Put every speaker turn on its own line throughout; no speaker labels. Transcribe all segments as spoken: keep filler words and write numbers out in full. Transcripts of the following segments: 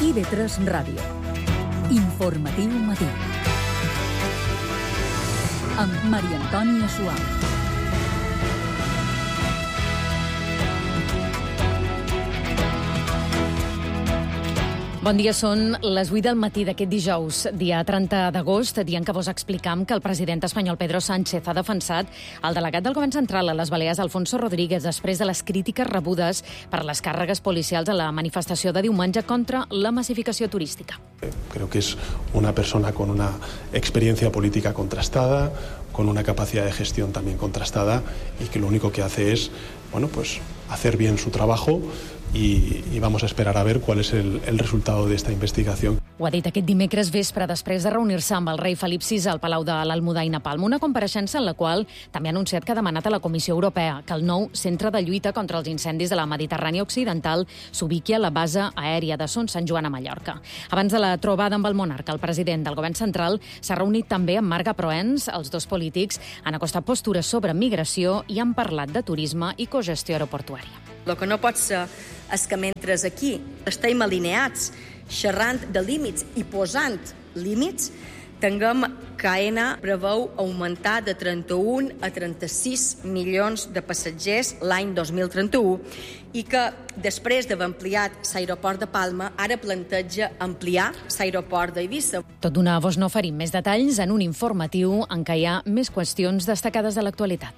I V tres Ràdio. Informatiu matí. Amb Maria Antònia Suau. Bon dia, són les vuit del matí d'aquest dijous, dia trenta d'agost, dia en què vos explicam que el president espanyol Pedro Sánchez ha defensat el delegat del govern central a les Balears, Alfonso Rodríguez, després de les crítiques rebudes per les càrregues policials a la manifestació de diumenge contra la massificació turística.
Creo que es una persona con una experiencia política contrastada, con una capacidad de gestión también contrastada y que lo único que hace es, bueno, pues hacer bien su trabajo. Y, y vamos a esperar a ver cuál es el, el resultado de esta investigación.
Ho ha dit aquest dimecres vespre després de reunir-se amb el rei Felip sisè al Palau de l'Almudaina Palma, una compareixença en la qual també ha anunciat que ha demanat a la Comissió Europea que el nou centre de lluita contra els incendis de la Mediterrània Occidental s'ubiqui a la base aèria de Son Sant Joan a Mallorca. Abans de la trobada amb el monarca, el president del govern central s'ha reunit també amb Marga Proens. Els dos polítics han acostat postures sobre migració i han parlat de turisme i cogestió aeroportuària.
El que no pot ser és que mentre aquí estem alineats xerrant de límits i posant límits, tinguem que AENA preveu augmentar de trenta-un a trenta-sis milions de passatgers l'any dos mil trenta-u i que després d'haver ampliat l'aeroport de Palma ara planteja ampliar l'aeroport d'Eivissa.
Tot d'una vos no oferim més detalls en un informatiu en què hi ha més qüestions destacades de l'actualitat.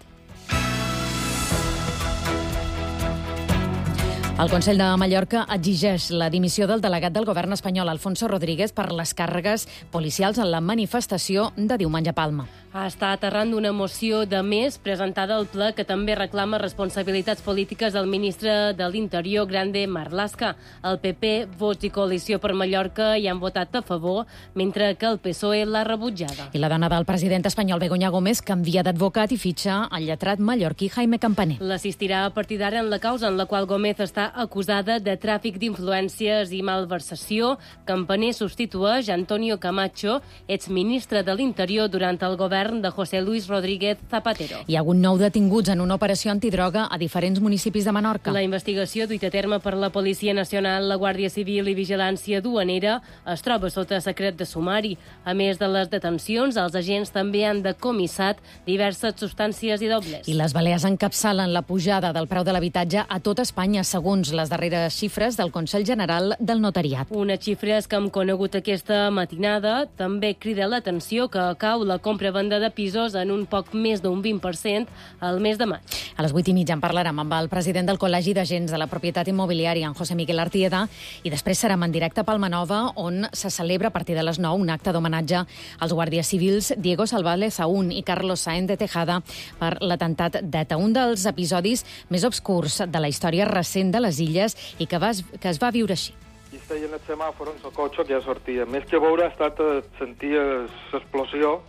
El Consell de Mallorca exigeix la dimissió del delegat del govern espanyol, Alfonso Rodríguez, per les càrregues policials en la manifestació de diumenge a Palma.
Ha estat arran d'una moció de més presentada al ple que també reclama responsabilitats polítiques del ministre de l'Interior, Grande Marlaska. El P P, Vox i Coalició per Mallorca hi han votat a favor, mentre que el P S O E l'ha rebutjada.
I la dona del president espanyol, Begoña Gómez, canvia d'advocat i fitxa el lletrat mallorquí Jaime Campaner.
L'assistirà a partir d'ara en la causa en la qual Gómez està acusada de tràfic d'influències i malversació. Campaner substitueix Antonio Camacho, exministre de l'Interior durant el govern de José Luis Rodríguez Zapatero.
Hi ha hagut nou detinguts en una operació antidroga a diferents municipis de Menorca.
La investigació duita a terme per la Policia Nacional, la Guàrdia Civil i Vigilància Duanera es troba sota secret de sumari. A més de les detencions, els agents també han decomissat diverses substàncies i dobles.
I les Balears encapçalen la pujada del preu de l'habitatge a tot Espanya, segons les darreres xifres del Consell General del Notariat.
Unes xifres que hem conegut aquesta matinada. També crida l'atenció que cau la compra-venda de pisos en un poc més d'un vint per cent al mes de maig.
A les vuit i mitja en parlarem amb el president del Col·legi d'Agents de la Propietat Immobiliària, en José Miguel Artieda, i després serem en directe a Palma Nova, on se celebra a partir de les nou un acte d'homenatge als guàrdies civils Diego Salvales Saún i Carlos Sáenz de Tejada per l'atemptat d'ETA, un dels episodis més obscurs de la història recent de les Illes i que, va, que es va viure així.
I estava en el semàfor en el cotxe que ja sortia. Més que veure ha estat sentir l'explosió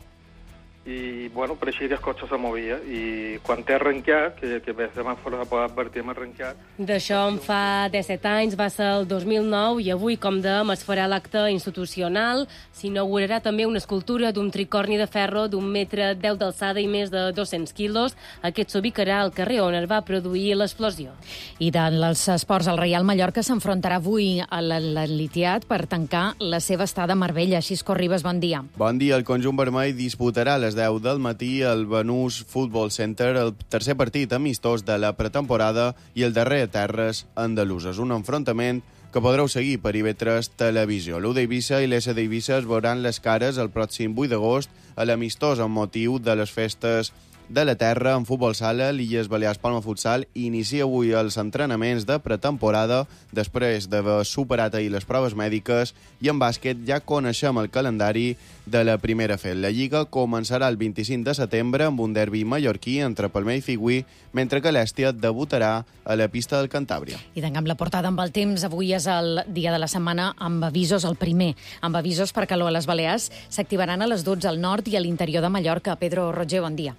i, bueno, per així el cotxe se movia. I quan té arrencat, que, que bé, el semàfor ha pogut advertir, hem arrencat.
D'això en fa disset anys, va ser el dos mil nou, i avui, com dèiem, es farà l'acte institucional. S'inaugurarà també una escultura d'un tricorni de ferro d'un metre deu d'alçada i més de dos-cents quilos. Aquest s'ubicarà al carrer on es va produir l'explosió.
I dels esports, el Reial Mallorca s'enfrontarà avui a l'Elitiat per tancar la seva estada a Marbella. Xisco Ribas, bon dia.
Bon dia. El conjunt vermell disputarà a les deu del matí al Banús Football Center el tercer partit amistós de la pretemporada i el darrer a terres andaluses. Un enfrontament que podreu seguir per I V tres Televisió. L'U d'Eivissa i l'S d'Eivissa es veuran les cares el pròxim vuit d'agost a l'amistós amb motiu de les festes de la terra en futbol sala. L'Illes Balears Palma Futsal inicia avui els entrenaments de pretemporada després d'haver superat ahir les proves mèdiques, i en bàsquet ja coneixem el calendari de la primera F E L. La Lliga començarà el vint-i-cinc de setembre amb un derbi mallorquí entre Palma i Figui, mentre que l'Èstia debutarà a la pista del Cantàbria.
I tanquem la portada amb el temps. Avui és el dia de la setmana amb avisos, el primer, amb avisos per calor a les Balears. S'activaran a les dotze al nord i a l'interior de Mallorca. Pedro Roger, bon dia.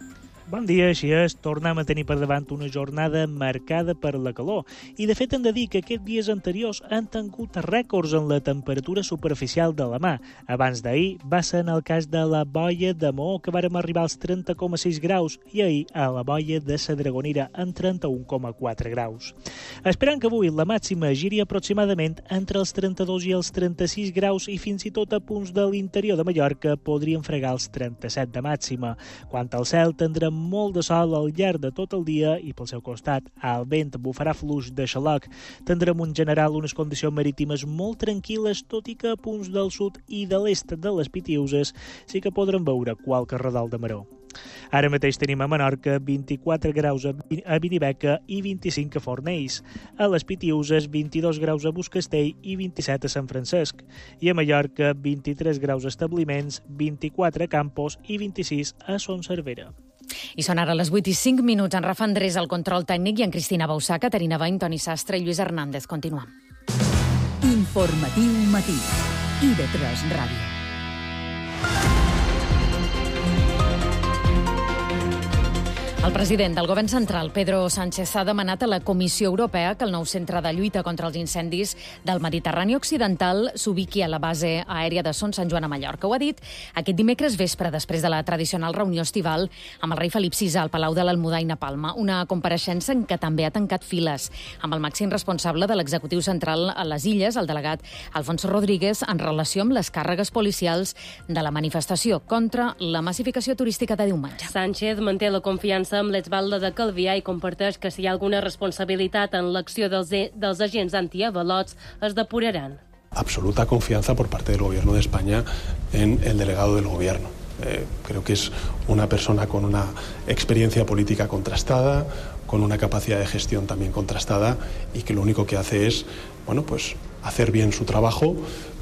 Bon dia, així és. Tornem a tenir per davant una jornada marcada per la calor. I, de fet, hem de dir que aquests dies anteriors han tingut rècords en la temperatura superficial de la mà. Abans d'ahir va ser en el cas de la Boia de Maó, que vàrem arribar als trenta coma sis graus, i ahir a la Boia de la Dragonera, en trenta-un coma quatre graus. Esperant que avui la màxima giri aproximadament entre els trenta-dos i els trenta-sis graus i fins i tot a punts de l'interior de Mallorca podrien fregar els trenta-set de màxima. Quant al cel, tindrem molt de sol al llarg de tot el dia i pel seu costat el vent bufarà fluix de xaloc. Tindrem en general unes condicions marítimes molt tranquil·les, tot i que a punts del sud i de l'est de les Pitiüses sí que podrem veure qualque redol de maró. Ara mateix tenim a Menorca vint-i-quatre graus a Benibeca i vint-i-cinc a Fornells. A les Pitiüses, vint-i-dos graus a Buscastell i vint-i-set a Sant Francesc. I a Mallorca, vint-i-tres graus a Establiments, vint-i-quatre a Campos i vint-i-sis a Son Cervera.
I són ara les vuit i cinc minuts. En Rafa Andrés, el control tècnic, i en Cristina Bausà, Caterina Bain, Toni Sastre i Lluís Hernández. Continuem.
Informatiu matí. I de tres Ràdio.
El president del govern central, Pedro Sánchez, ha demanat a la Comissió Europea que el nou centre de lluita contra els incendis del Mediterrani Occidental s'ubiqui a la base aèria de Son Sant Joan a Mallorca. Ho ha dit aquest dimecres vespre, després de la tradicional reunió estival amb el rei Felip sisè al Palau de l'Almudaina a Palma, una compareixença en què també ha tancat files amb el màxim responsable de l'executiu central a les Illes, el delegat Alfonso Rodríguez, en relació amb les càrregues policials de la manifestació contra la massificació turística de diumenge.
Sánchez manté la confiança amb l'exbalda de Calvià i comparteix que si hi ha alguna responsabilitat en l'acció dels, dels agents antiavalots es depuraran.
Absoluta confianza por parte del Gobierno de España en el delegado del Gobierno. Eh, creo que es una persona con una experiencia política contrastada, con una capacidad de gestión también contrastada y que lo único que hace es, bueno, pues hacer bien su trabajo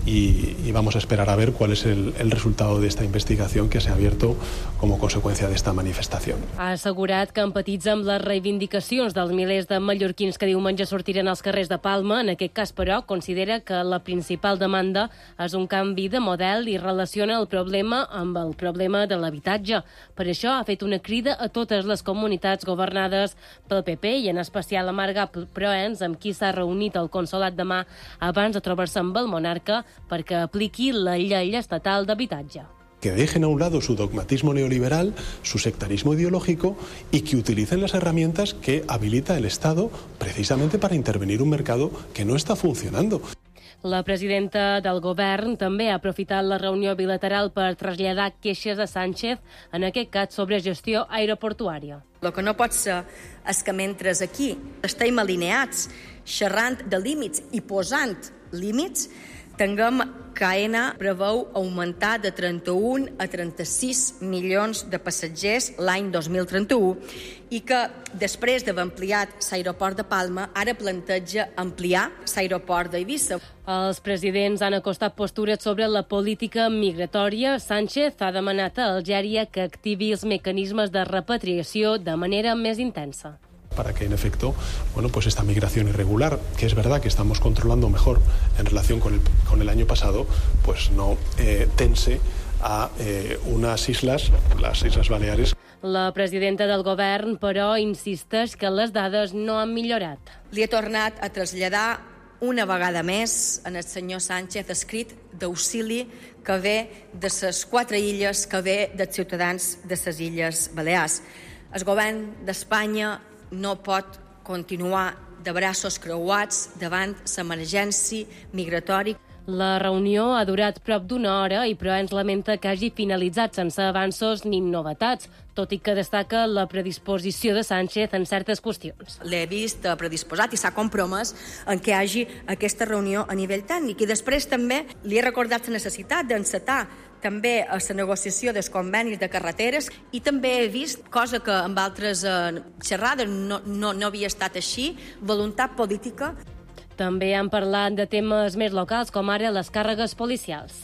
y, y vamos a esperar a ver cuál es el, el resultado de esta investigación que se ha abierto como consecuencia de esta manifestación.
Ha assegurat que empatitza amb les reivindicacions dels milers de mallorquins que diumenge sortiren als carrers de Palma. En aquest cas, però, considera que la principal demanda és un canvi de model i relaciona el problema amb el problema de l'habitatge. Per això ha fet una crida a totes les comunitats governades pel P P i en especial a Marga Proens, amb qui s'ha reunit el consolat demà abans de trobar-se amb el monarca perquè apliqui la llei estatal d'habitatge.
Que dejen a un lado su dogmatismo neoliberal, su sectarismo ideológico y que utilicen las herramientas que habilita el Estado precisamente para intervenir un mercado que no está funcionando.
La presidenta del govern també ha aprofitat la reunió bilateral per traslladar queixes a Sánchez, en aquest cas sobre gestió aeroportuària.
El que no pot ser és que mentre aquí estem alineats xerrant de límits i posant límits, tinguem que AENA preveu augmentar de trenta-un a trenta-sis milions de passatgers l'any dos mil trenta-u i que, després d'haver ampliat l'aeroport de Palma, ara planteja ampliar l'aeroport d'Eivissa.
Els presidents han acostat postures sobre la política migratòria. Sánchez ha demanat a Algèria que activi els mecanismes de repatriació de manera més intensa.
Para que, en efecto, bueno, pues esta migración irregular, que es verdad que estamos controlando mejor en relación con el, con el año pasado, pues no eh, tense a eh, unas islas, las Islas Baleares.
La presidenta del govern, però, insisteix que les dades no han millorat.
Li he tornat a traslladar una vegada més en el senyor Sánchez escrit d'auxili que ve de les quatre illes, que ve dels ciutadans de les Illes Balears. El govern d'Espanya no pot continuar de braços creuats davant l'emergència migratòria.
La reunió ha durat prop d'una hora i Proens lamenta que hagi finalitzat sense avanços ni novetats, tot i que destaca la predisposició de Sánchez en certes qüestions.
L'he vist predisposat i s'ha compromès en que hi hagi aquesta reunió a nivell tècnic. I després també li he recordat la necessitat d'encetar també a la negociació dels convenis de carreteres i també he vist, cosa que amb altres eh, xerrades no, no, no havia estat així, voluntat política.
També han parlat de temes més locals, com ara les càrregues policials.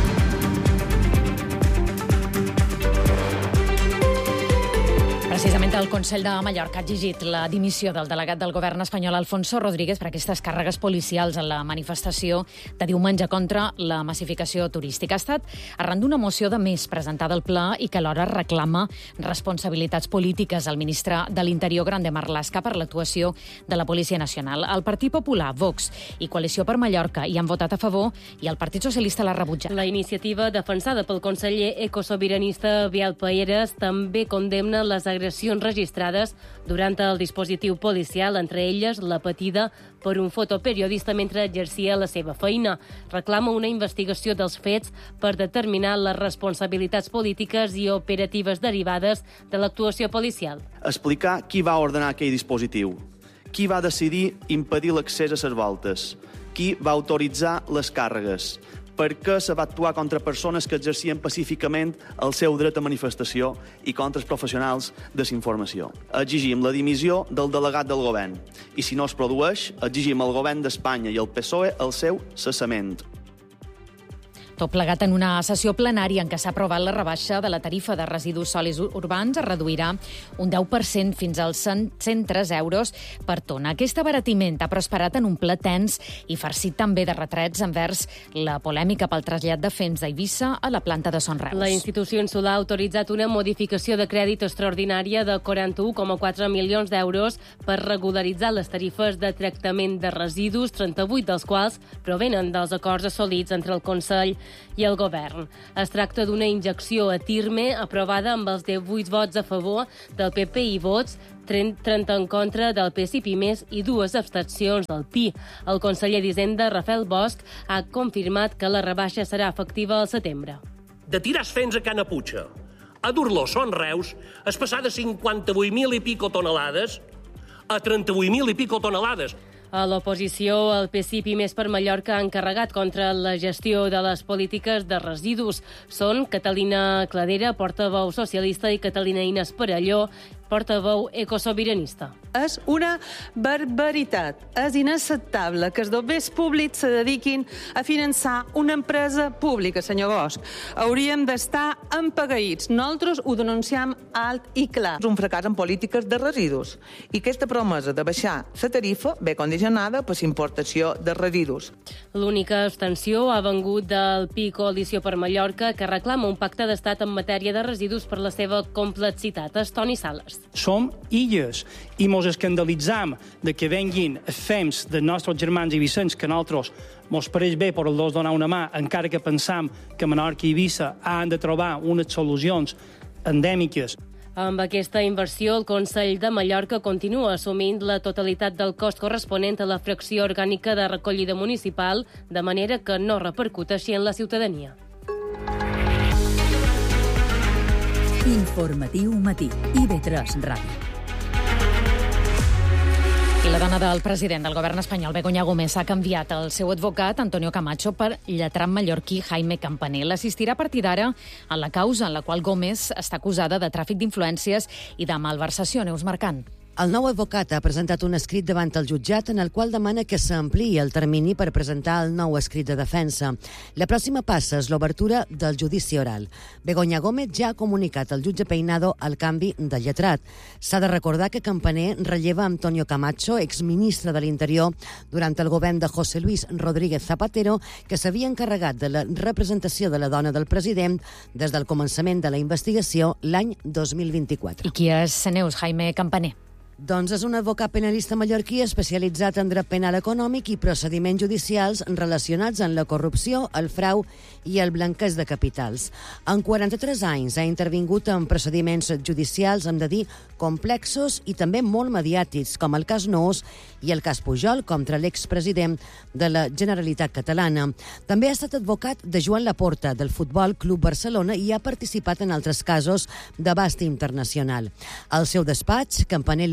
Precisament president del Consell de Mallorca ha exigit la dimissió del delegat del govern espanyol Alfonso Rodríguez per aquestes càrregues policials en la manifestació de diumenge contra la massificació turística. Ha estat arran d'una moció de més presentada al ple i que alhora reclama responsabilitats polítiques al ministre de l'Interior, Grande Marlaska, per l'actuació de la Policia Nacional. El Partit Popular, Vox i Coalició per Mallorca hi han votat a favor i el Partit Socialista l'ha rebutjat.
La iniciativa defensada pel conseller ecosobiranista Biel Paeres també condemna les agressions registrades durant el dispositiu policial, entre elles la patida per un fotoperiodista mentre exercia la seva feina. Reclama una investigació dels fets per determinar les responsabilitats polítiques i operatives derivades de l'actuació policial.
Explicar qui va ordenar aquell dispositiu, qui va decidir impedir l'accés a les voltes, qui va autoritzar les càrregues, per què se va actuar contra persones que exercien pacíficament el seu dret a manifestació i contra els professionals de la informació. Exigim la dimissió del delegat del govern i, si no es produeix, exigim al govern d'Espanya i al P S O E el seu cessament.
Tot plegat en una sessió plenària en què s'ha aprovat la rebaixa de la tarifa de residus sòlids urbans. Es reduirà un deu per cent fins als cent tres euros per tona. Aquest abaratiment ha prosperat en un ple tens i farcit també de retrets envers la polèmica pel trasllat de Fems d'Eivissa a la planta de Son Reus.
La institució insular ha autoritzat una modificació de crèdit extraordinària de quaranta-un coma quatre milions d'euros per regularitzar les tarifes de tractament de residus, trenta-vuit dels quals provenen dels acords assolits entre el Consell i el govern. Es tracta d'una injecció a Tirme aprovada amb els divuit vots a favor del P P i vots, trenta en contra del P S I Pimes i dues abstencions del P I. El conseller d'Hisenda, Rafael Bosch, ha confirmat que la rebaixa serà efectiva al setembre.
De tirar Fems a Canaputxa a dur-lo a Son Reus es passar de cinquanta-vuit mil i pico tonelades a trenta-vuit mil i pico tonelades.
A l'oposició, el P S I Pimes per Mallorca ha encarregat contra la gestió de les polítiques de residus. Són Catalina Cladera, portaveu socialista, i Catalina Inés Perelló, portaveu ecosobiranista.
És una barbaritat. És inacceptable que els bombers públics se dediquin a finançar una empresa pública, senyor Bosch. Hauríem d'estar empagueïts. Nosaltres ho denunciem alt i clar. És un fracàs en polítiques de residus. I aquesta promesa de baixar la tarifa ve condicionada per l'importació de residus.
L'única abstenció ha vengut del P I Coalició per Mallorca, que reclama un pacte d'estat en matèria de residus per la seva complexitat. És Toni Sales.
Som illes i mos escandalitzam de que venguin fems dels nostres germans eivissens que a nosaltres mos pareix bé poder-los donar una mà, encara que pensam que Menorca i Eivissa han de trobar unes solucions endèmiques.
Amb aquesta inversió, el Consell de Mallorca continua assumint la totalitat del cost corresponent a la fracció orgànica de recollida municipal, de manera que no repercuteixi en la ciutadania.
Informatiu matí. I ve tres Ràdio.
I la dona del president del govern espanyol, Begoña Gómez, ha canviat el seu advocat, Antonio Camacho, per lletrat mallorquí Jaime Campaner. L'assistirà a partir d'ara en la causa en la qual Gómez està acusada de tràfic d'influències i de malversació. Neus Marcant.
El nou advocat ha presentat un escrit davant el jutjat en el qual demana que s'ampliï el termini per presentar el nou escrit de defensa. La pròxima passa és l'obertura del judici oral. Begoña Gómez ja ha comunicat al jutge Peinado el canvi de lletrat. S'ha de recordar que Campaner relleva Antonio Camacho, exministre de l'Interior, durant el govern de José Luis Rodríguez Zapatero, que s'havia encarregat de la representació de la dona del president des del començament de la investigació l'any dos mil vint-i-quatre.
I qui és, Neus, Jaime Campaner?
Doncs és un advocat penalista mallorquí especialitzat en dret penal econòmic i procediments judicials relacionats amb la corrupció, el frau i el blanqueig de capitals. En quaranta-tres anys ha intervingut en procediments judicials, hem de dir, complexos i també molt mediàtics, com el cas Noos i el cas Pujol contra l'expresident de la Generalitat Catalana. També ha estat advocat de Joan Laporta, del Futbol Club Barcelona, i ha participat en altres casos d'abast internacional. Al seu despatx, Campaner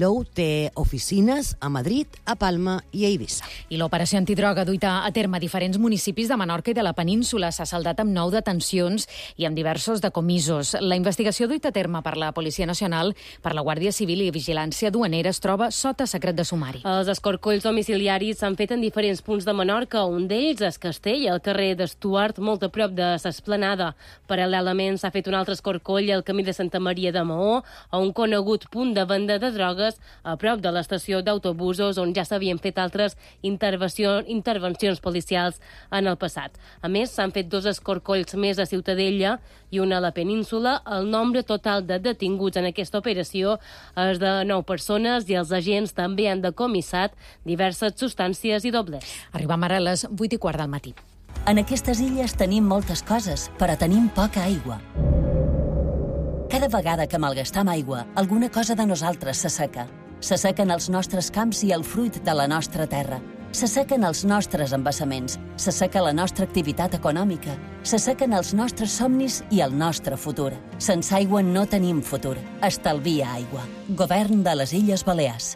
Flow té oficines a Madrid, a Palma i a Eivissa.
I l'operació antidroga duita a terme a diferents municipis de Menorca i de la península s'ha saldat amb nou detencions i amb diversos decomisos. La investigació duita a terme per la Policia Nacional, per la Guàrdia Civil i Vigilància Duanera es troba sota secret de sumari.
Els escorcolls domiciliaris s'han fet en diferents punts de Menorca. Un d'ells és Castell, al carrer d'Estuart, molt a prop de l'Esplanada. Paral·lelament s'ha fet un altre escorcoll al camí de Santa Maria de Maó, a un conegut punt de venda de drogues a prop de l'estació d'autobusos, on ja s'havien fet altres intervencions, intervencions policials en el passat. A més, s'han fet dos escorcolls més a Ciutadella i una a la península. El nombre total de detinguts en aquesta operació és de nou persones i els agents també han decomissat diverses substàncies i doblers.
Arribam ara a les vuit i quart del matí.
En aquestes illes tenim moltes coses, però tenim poca aigua. Cada vegada que malgastam aigua, alguna cosa de nosaltres s'asseca. S'assequen els nostres camps i el fruit de la nostra terra. S'assequen els nostres embassaments, s'asseca la nostra activitat econòmica, s'assequen els nostres somnis i el nostre futur. Sense aigua no tenim futur. Estalvia aigua. Govern de les Illes Balears.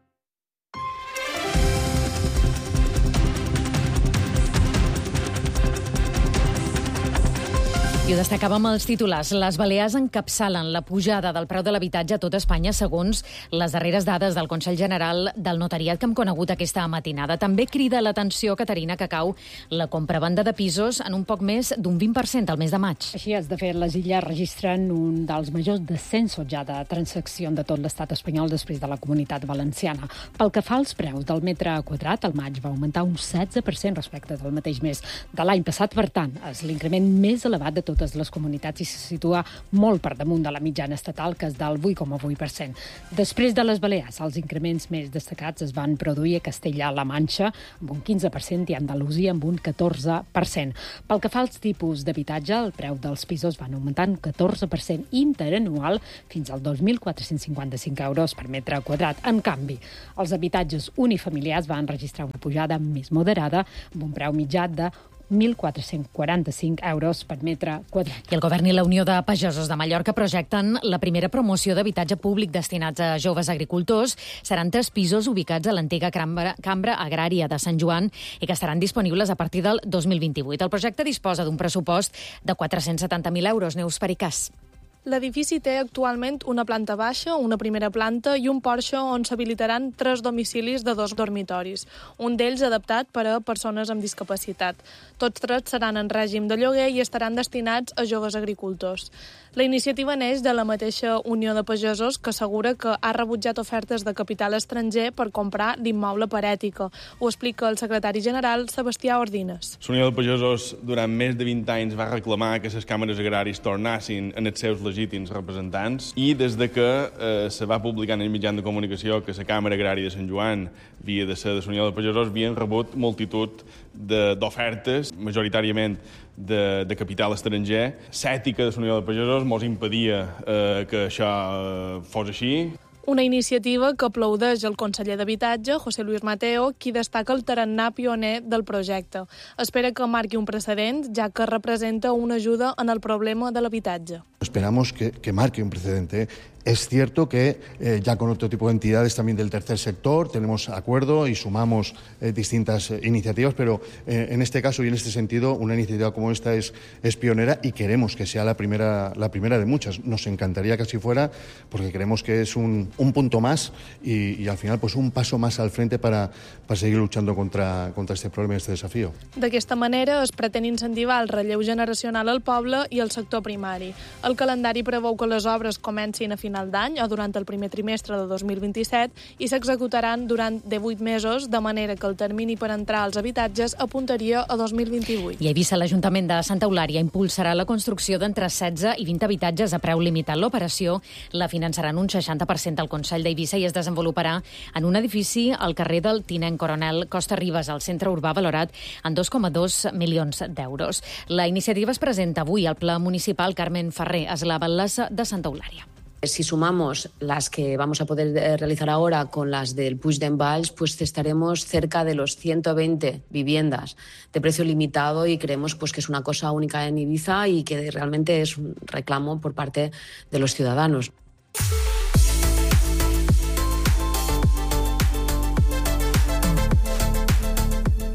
I ho destacàvem els titulars. Les Balears encapçalen la pujada del preu de l'habitatge a tot Espanya segons les darreres dades del Consell General del Notariat que hem conegut aquesta matinada. També crida l'atenció, Caterina, que cau la compravenda de pisos en un poc més d'un vint per cent al mes de maig.
Així és, de fet, les illes registren un dels majors descensos ja de transacció de tot l'estat espanyol després de la Comunitat Valenciana. Pel que fa als preus del metre quadrat, el maig va augmentar un setze per cent respecte del mateix mes de l'any passat. Per tant, és l'increment més elevat de tot totes les comunitats i se situa molt per damunt de la mitjana estatal, que és del vuit coma vuit per cent. Després de les Balears, els increments més destacats es van produir a Castella-La Manxa amb un quinze per cent i a Andalusia amb un catorze per cent. Pel que fa als tipus d'habitatge, el preu dels pisos van augmentar un catorze per cent interanual fins als dos mil quatre-cents cinquanta-cinc euros per metre quadrat. En canvi, els habitatges unifamiliars van registrar una pujada més moderada amb un preu mitjà de mil quatre-cents quaranta-cinc euros per metre quadrat.
I el Govern i la Unió de Pagesos de Mallorca projecten la primera promoció d'habitatge públic destinats a joves agricultors. Seran tres pisos ubicats a l'antiga cambra, cambra agrària de Sant Joan i que estaran disponibles a partir del dos mil vint-i-vuit. El projecte disposa d'un pressupost de quatre-cents setanta mil euros. Neus Pericàs.
L'edifici té actualment una planta baixa, una primera planta i un porxo on s'habilitaran tres domicilis de dos dormitoris, un d'ells adaptat per a persones amb discapacitat. Tots tres seran en règim de lloguer i estaran destinats a joves agricultors. La iniciativa neix de la mateixa Unió de Pagesos, que assegura que ha rebutjat ofertes de capital estranger per comprar l'immoble per ètica. Ho explica el secretari general, Sebastià Ordines.
La Unió de Pagesos durant més de vint anys va reclamar que les càmeres agraris tornassin en els seus legítims representants i des de que eh, se va publicar en el mitjan de comunicació que la Càmera Agrària de Sant Joan havia de ser de la Unió de Pagesos, havien rebut multitud d'ofertes, majoritàriament de, de capital estranger. L'ètica de la Unió de Pagesos mos impedia eh, que això eh, fos així.
Una iniciativa que aplaudeix el conseller d'Habitatge, José Luis Mateo, qui destaca el tarannà pioner del projecte. Espera que marqui un precedent, ja que representa una ajuda en el problema de l'habitatge.
Esperamos que, que marque un precedente. Es cierto que eh, ya con otro tipo de entidades también del tercer sector tenemos acuerdo y sumamos eh, distintas eh, iniciativas, pero eh, en este caso y en este sentido una iniciativa como esta es, es pionera y queremos que sea la primera, la primera de muchas. Nos encantaría que así fuera porque creemos que es un, un punto más y, y al final pues un paso más al frente para, para seguir luchando contra, contra este problema y este desafío.
D'aquesta manera es pretén incentivar el relleu generacional al poble i al sector primari. El calendari preveu que les obres comencin a final d'any o durant el primer trimestre de dos mil vint-i-set i s'executaran durant divuit mesos, de manera que el termini per entrar als habitatges apuntaria a dos mil vint-i-vuit.
I a Eivissa, l'Ajuntament de Santa Eulària impulsarà la construcció d'entre setze i vint habitatges a preu limitat. L'operació la finançaran un seixanta per cent del Consell d'Eivissa i es desenvoluparà en un edifici al carrer del Tinent Coronel Costa Ribes, al centre urbà, valorat en dos coma dos milions d'euros. La iniciativa es presenta avui al Ple Municipal. Carmen Ferrer és la batllessa de Santa Eulària.
Si sumamos las que vamos a poder realizar ahora con las del Puig d'en Valls, pues estaremos cerca de los ciento veinte viviendas de precio limitado y creemos pues que es una cosa única en Ibiza y que realmente es un reclamo por parte de los ciudadanos.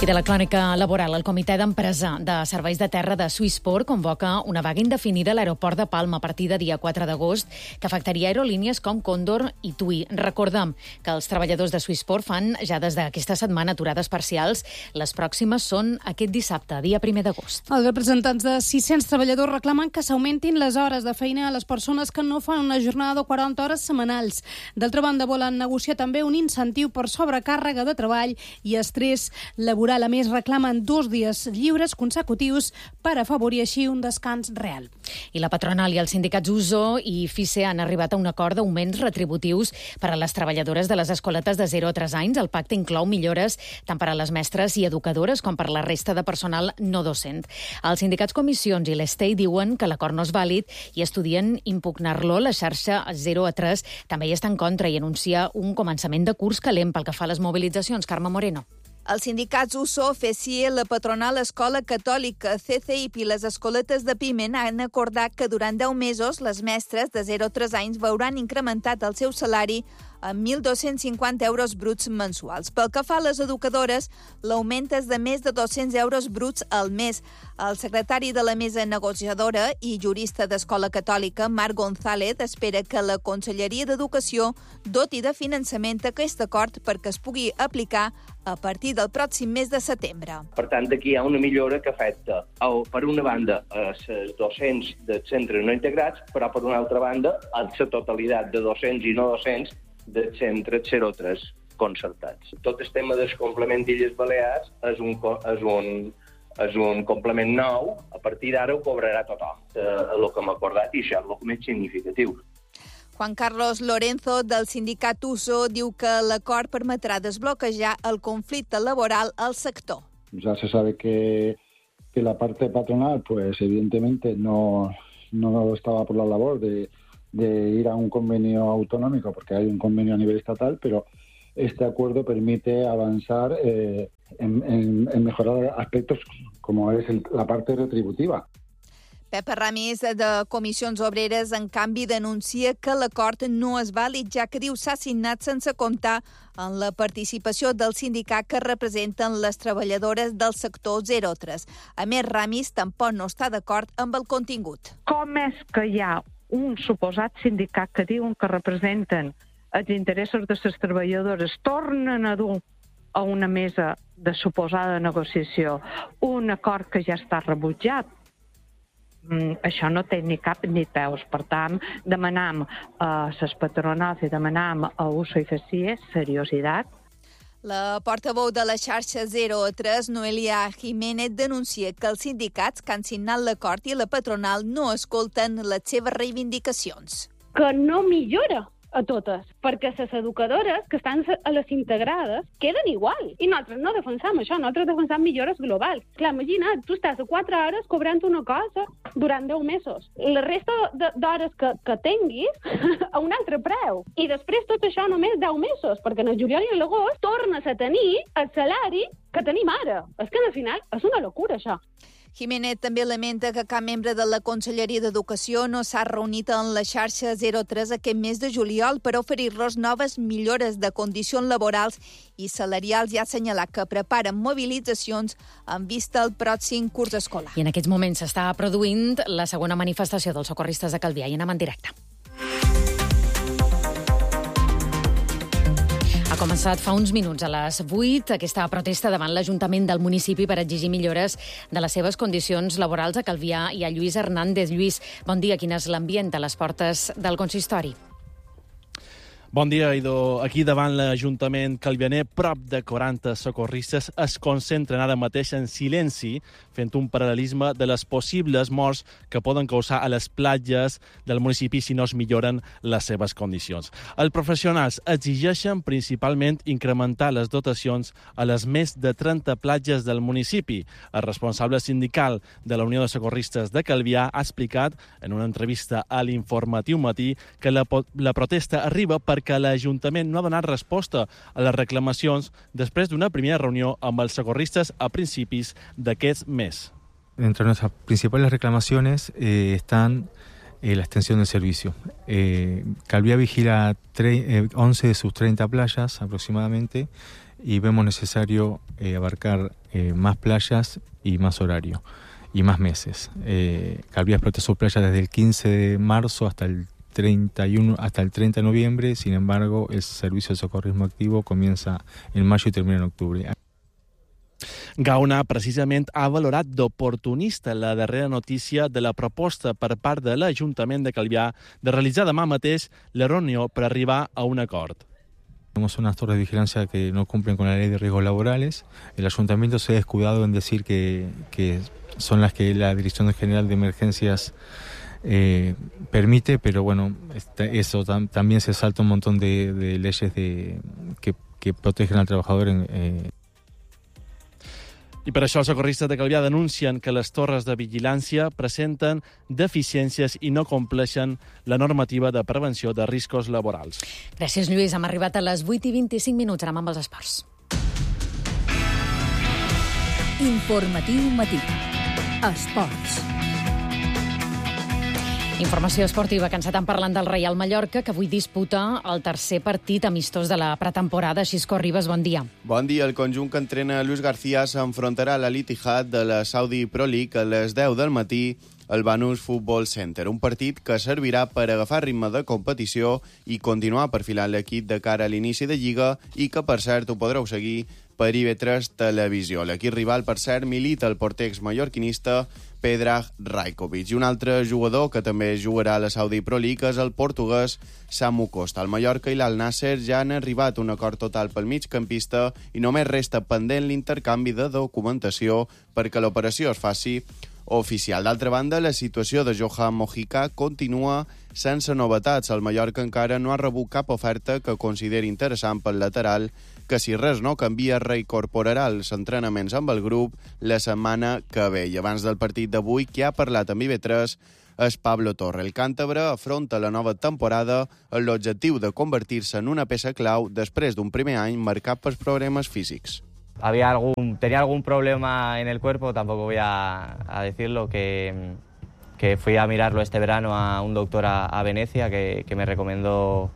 I de la crònica laboral, el Comitè d'Empresa de Serveis de Terra de Swissport convoca una vaga indefinida a l'aeroport de Palma a partir de dia quatre d'agost, que afectaria aerolínies com Condor i TUI. Recordem que els treballadors de Swissport fan ja des d'aquesta setmana aturades parcials. Les pròximes són aquest dissabte, dia primer d'agost.
Els representants de sis-cents treballadors reclamen que s'augmentin les hores de feina a les persones que no fan una jornada de quaranta hores setmanals. D'altra banda, volen negociar també un incentiu per sobrecàrrega de treball i estrès laboral. A més, reclamen dos dies lliures consecutius per afavorir així un descans real.
I la patronal i els sindicats U S O i F I C E han arribat a un acord d'augments retributius per a les treballadores de les escoletes de zero a tres anys. El pacte inclou millores tant per a les mestres i educadores com per a la resta de personal no docent. Els sindicats Comissions i l'Estei diuen que l'acord no és vàlid i estudien impugnar-lo. La xarxa zero a tres també hi està en contra i anuncia un començament de curs calent pel que fa a les mobilitzacions. Carme Moreno.
Els sindicats U S O, F S I E, la patronal Escola Catòlica, C C I P i les escoletes de Piment han acordat que durant deu mesos les mestres de zero a tres anys veuran incrementat el seu salari amb mil dos-cents cinquanta euros bruts mensuals. Pel que fa a les educadores, l'augment és de més de dos-cents euros bruts al mes. El secretari de la mesa negociadora i jurista d'Escola Catòlica, Marc González, espera que la Conselleria d'Educació doti de finançament aquest acord perquè es pugui aplicar a partir del pròxim mes de setembre.
Per tant, aquí hi ha una millora que afecta, per una banda, els docents dels centres no integrats, però per una altra banda, a la totalitat de docents i no docents dels centres zero a tres concertats. Tot el tema del complement d'Illes Balears és un, és un, és un complement nou, a partir d'ara ho cobrarà tothom, eh, el que hem acordat, i això és el més significatiu.
Juan Carlos Lorenzo, del sindicat U S O, diu que l'acord permetrà desbloquejar el conflicte laboral al sector.
Ya se sabe que, que la parte patronal, pues evidentemente no, no estaba por la labor de de ir a un convenio autonómico, porque hay un convenio a nivel estatal, pero este acuerdo permite avanzar eh, en, en, en mejorar aspectos como es el, la parte retributiva.
Pepa Ramis, de Comissions Obreres, en canvi, denuncia que l'acord no és vàlid, ja que diu s'ha signat sense comptar en la participació del sindicat que representen les treballadores del sector zero a tres. A més, Ramis tampoc no està d'acord amb el contingut.
Com és que hi ha un suposat sindicat que diuen que representen els interessos de les treballadores, tornen a dur a una mesa de suposada negociació un acord que ja està rebutjat? Mm, això no té ni cap ni peus. Per tant, demanam a les patronals i demanam a U S O i F S I E seriositat.
La portaveu de la xarxa zero a tres, Noelia Jiménez, denuncia que els sindicats que han signat l'acord i la patronal no escolten les seves reivindicacions.
Que no millora a totes, perquè les educadores que estan a les integrades queden igual. I nosaltres no defensam això, nosaltres defensam millores globals. Clar, imagina't, tu estàs a quatre hores cobrant una cosa durant deu mesos. La resta d'hores que, que tinguis a un altre preu. I després tot això només deu mesos, perquè en el juliol i l'agost tornes a tenir el salari que tenim ara. És que al final és una locura, això.
Jiménez també lamenta que cap membre de la Conselleria d'Educació no s'ha reunit en la xarxa zero a tres aquest mes de juliol per oferir-los noves millores de condicions laborals i salarials i ha assenyalat que preparen mobilitzacions en vista al pròxim curs escolar.
I en aquests moments s'està produint la segona manifestació dels socorristes de Calvià i anem en directe. Ha començat fa uns minuts a les vuit aquesta protesta davant l'Ajuntament del municipi per exigir millores de les seves condicions laborals a Calvià i a Lluís Hernández. Lluís, bon dia. Quin és l'ambient a les portes del consistori?
Bon dia, Idò. Aquí davant l'Ajuntament calvianer, prop de quaranta socorristes es concentren ara mateix en silenci, fent un paral·lelisme de les possibles morts que poden causar a les platges del municipi si no es milloren les seves condicions. Els professionals exigeixen principalment incrementar les dotacions a les més de trenta platges del municipi. El responsable sindical de la Unió de Socorristes de Calvià ha explicat en una entrevista a l'Informatiu Matí que la, la protesta arriba per que l'Ajuntament no ha donat resposta a les reclamacions després d'una primera reunió amb els socorristes a principis d'aquest mes.
Entre nuestras principales reclamaciones eh, están
eh, la extensión del servicio. Eh, Calviá vigila tre- eh, once de sus treinta playas aproximadamente y vemos necesario eh, abarcar eh, más playas y más horario y más meses. Eh, Calviá explota sus playas desde el quince de marzo hasta el treinta y uno, hasta el treinta de noviembre. Sin embargo, el servicio de socorrismo activo comienza en mayo y termina en octubre.
Gauna, precisament, ha valorat d'oportunista la darrera notícia de la proposta per part de l'Ajuntament de Calvià de realitzar demà mateix la reunió per arribar a un acord.
Tenemos unas torres de vigilancia que no cumplen con la ley de riesgos laborales. El ayuntamiento se ha escudado en decir que, que son las que la Dirección General de Emergencias eh, permite, pero bueno, eso tam, también se salta un montón de, de leyes de, que, que protegen al trabajador en... Eh,
I per això els socorristes de Calvià denuncien que les torres de vigilància presenten deficiències i no compleixen la normativa de prevenció de riscos laborals.
Gràcies, Lluís. Hem arribat a les vuit i vint-i-cinc minuts. Anem amb els esports.
Informatiu matí. Esports.
Informació esportiva, que encetem parlant del Reial Mallorca, que avui disputa el tercer partit amistós de la pretemporada. Xisco Ribas, bon dia.
Bon dia. El conjunt que entrena Luis García s'enfrontarà a l'Al-Ittihad de la Saudi Pro League a les deu del matí al Banús Football Center. Un partit que servirà per agafar ritme de competició i continuar perfilant l'equip de cara a l'inici de Lliga i que, per cert, ho podreu seguir per I V tres Televisió. L'equip rival, per cert, milita el porter mallorquinista Predrag Rajkovic. I un altre jugador que també jugarà a la Saudi Pro League és el portuguès Samu Costa. El Mallorca i l'Al Nasser ja han arribat a un acord total pel migcampista i només resta pendent l'intercanvi de documentació perquè l'operació es faci oficial. D'altra banda, la situació de Johan Mojica continua sense novetats. El Mallorca encara no ha rebut cap oferta que consideri interessant pel lateral, que si res no canvia reincorporarà els entrenaments amb el grup la setmana que ve. I abans del partit d'avui, qui ha parlat amb I V tres és Pablo Torre. El càntabre afronta la nova temporada amb l'objectiu de convertir-se en una peça clau després d'un primer any marcat pels problemes físics.
Había algún, tenía algún problema en el cuerpo, tampoco voy a, a decirlo, que, que fui a mirarlo este verano a un doctor a, a Venecia que, que me recomendó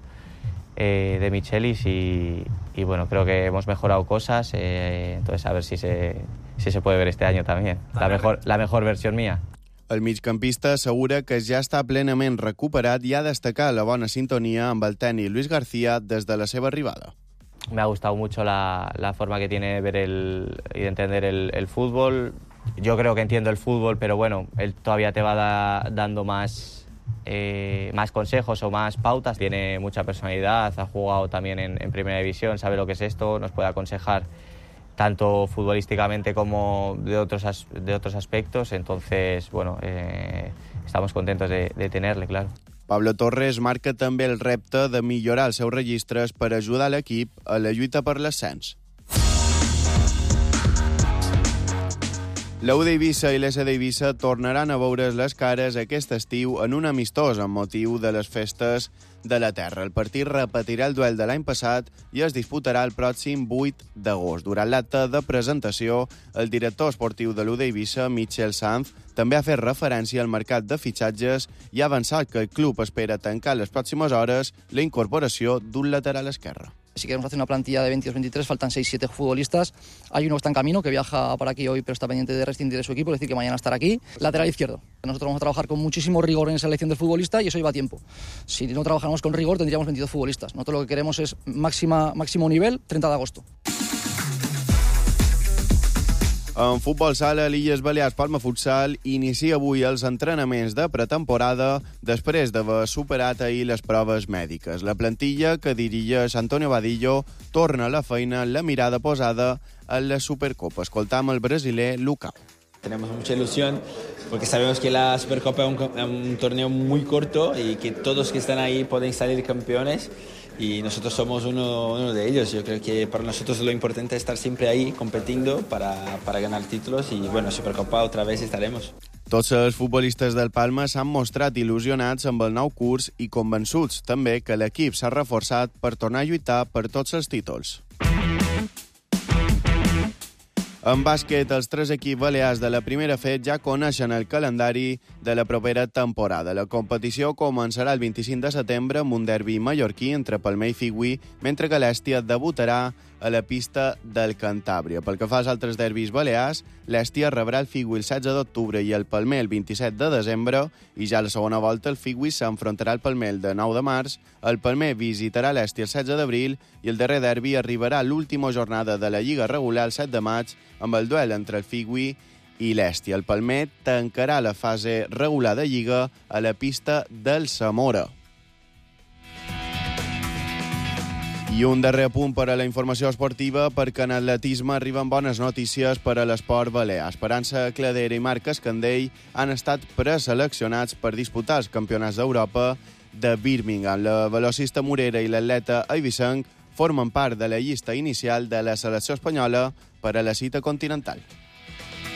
eh, de Michelis y, y bueno, creo que hemos mejorado cosas, eh, entonces a ver si se, si se puede ver este año también, la mejor, la mejor versión mía.
El migcampista assegura que ja està plenament recuperat i ha destacat la bona sintonia amb el tècnic Luis García des de la seva arribada.
Me ha gustado mucho la, la forma que tiene de ver el, y de entender el, el fútbol. Yo creo que entiendo el fútbol, pero bueno, él todavía te va da, dando más, eh, más consejos o más pautas. Tiene mucha personalidad, ha jugado también en, en Primera División, sabe lo que es esto, nos puede aconsejar tanto futbolísticamente como de otros, as, de otros aspectos. Entonces, bueno, eh, estamos contentos de, de tenerle, claro.
Pablo Torres marca també el repte de millorar els seus registres per ajudar l'equip a la lluita per l'ascens. La U d'Eivissa i l'S d'Eivissa tornaran a veure's les cares aquest estiu en un amistós amb motiu de les festes de la Terra. El partit repetirà el duel de l'any passat i es disputarà el pròxim vuit d'agost. Durant l'acte de presentació, el director esportiu de l'U d'Eivissa, Michel Sanz, també ha fet referència al mercat de fitxatges i ha avançat que el club espera tancar les pròximes hores la incorporació d'un lateral esquerre.
Si queremos hacer una plantilla de veintidós veintitrés, faltan seis siete futbolistas. Hay uno que está en camino, que viaja para aquí hoy, pero está pendiente de rescindir de su equipo, es decir, que mañana estará aquí. Lateral izquierdo. Nosotros vamos a trabajar con muchísimo rigor en selección de futbolista y eso lleva tiempo. Si no trabajamos con rigor, tendríamos veintidós futbolistas. Nosotros lo que queremos es máxima, máximo nivel, treinta de agosto.
En futbol sala, l'Illes Balears Palma Futsal inicia avui els entrenaments de pretemporada després d'haver superat ahir les proves mèdiques. La plantilla que dirigeix Antonio Vadillo torna a la feina amb la mirada posada en la Supercopa. Escoltam el brasiler Lucao.
Tenemos mucha ilusión porque sabemos que la Supercopa es un, un torneo muy corto y que todos que están ahí pueden salir campeones y nosotros somos uno, uno de ellos. Yo creo que para nosotros lo importante es estar siempre ahí compitiendo para, para ganar títulos y bueno, Supercopa otra vez estaremos.
Tots els futbolistes del Palma s'han mostrat il·lusionats amb el nou curs i convençuts també que l'equip s'ha reforçat per tornar a lluitar per tots els títols. En bàsquet, els tres equips balears de la primera F E D ja coneixen el calendari de la propera temporada. La competició començarà el vint-i-cinc de setembre amb un derbi mallorquí entre Palmer i Figui, mentre que l'Èstia debutarà a la pista del Cantàbria. Pel que fa als altres derbis balears, l'Èstia rebrà el Figui el setze d'octubre i el Palmer el vint-i-set de desembre, i ja a la segona volta el Figui s'enfrontarà al Palmer el de nou de març, el Palmer visitarà l'Èstia el setze d'abril i el darrer derbi arribarà a l'última jornada de la Lliga regular el set de maig amb el duel entre el Figui i l'Èstia. El Palmer tancarà la fase regular de Lliga a la pista del Samora. I un darrer apunt per a la informació esportiva, perquè en atletisme arriben bones notícies per a l'esport balear. Esperança Cladera i Marc Escandell han estat preseleccionats per disputar els campionats d'Europa de Birmingham. La velocista Morera i l'atleta eivissenc formen part de la llista inicial de la selecció espanyola per a la cita continental.